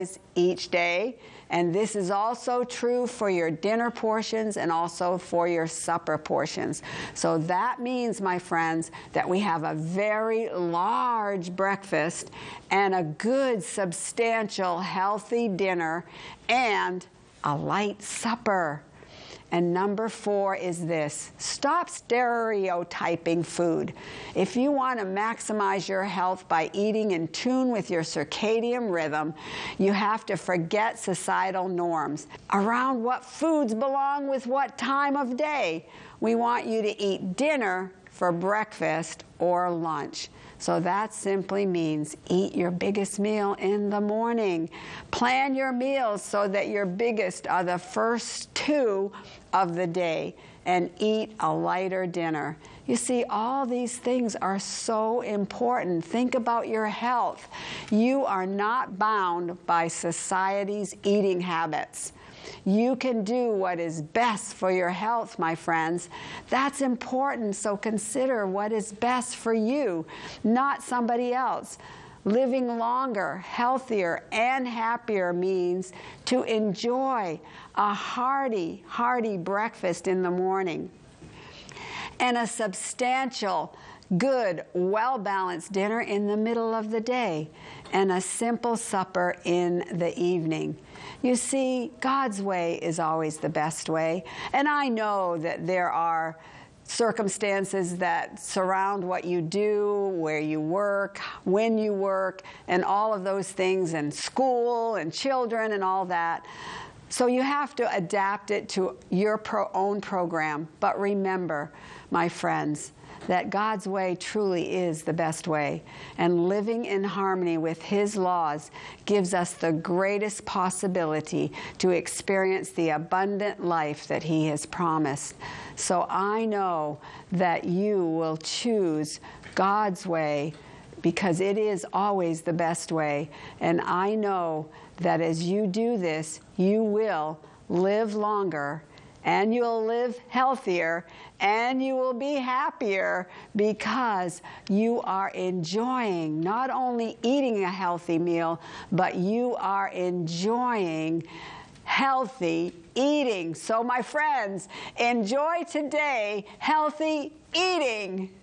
each day. And this is also true for your dinner portions and also for your supper portions. So that means, my friends, that we have a very large breakfast and a good, substantial, healthy dinner and a light supper. And number 4 is this: stop stereotyping food. If you want to maximize your health by eating in tune with your circadian rhythm, you have to forget societal norms around what foods belong with what time of day. We want you to eat dinner for breakfast or lunch. So that simply means eat your biggest meal in the morning. Plan your meals so that your biggest are the first 2 of the day, and eat a lighter dinner. You see, all these things are so important. Think about your health. You are not bound by society's eating habits. You can do what is best for your health, my friends. That's important, so consider what is best for you, not somebody else. Living longer, healthier, and happier means to enjoy a hearty breakfast in the morning and a substantial, good, well-balanced dinner in the middle of the day and a simple supper in the evening. You see, God's way is always the best way, and I know that there are circumstances that surround what you do, where you work, when you work, and all of those things, and school and children and all that. So you have to adapt it to your own program. But remember, my friends, that God's way truly is the best way, and living in harmony with His laws gives us the greatest possibility to experience the abundant life that He has promised. So I know that you will choose God's way because it is always the best way, and I know that as you do this, you will live longer, and you'll live healthier, and you will be happier because you are enjoying not only eating a healthy meal, but you are enjoying healthy eating. So my friends, enjoy today healthy eating.